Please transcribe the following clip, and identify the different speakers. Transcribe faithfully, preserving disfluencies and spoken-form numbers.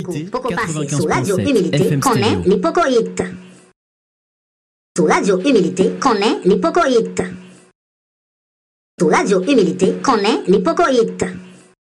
Speaker 1: Poco passer su Radio Umilité connaît l'hypocoïte. Su Radio Umilité connaît l'hypocoïte. Su Radio Umilité connaît l'hypocoïte.